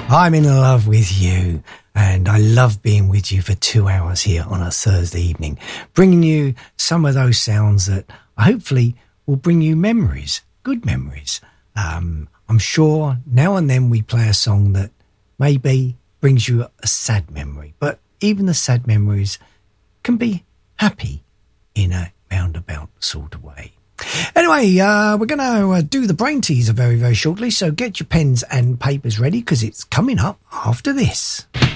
I'm in love with you, and I love being with you for 2 hours here on a Thursday evening, bringing you some of those sounds that hopefully will bring you memories, good memories. I'm sure now and then we play a song that maybe brings you a sad memory, but even the sad memories can be happy in a roundabout sort of way. Anyway, we're going to do the brain teaser very, very shortly, so get your pens and papers ready because it's coming up after this.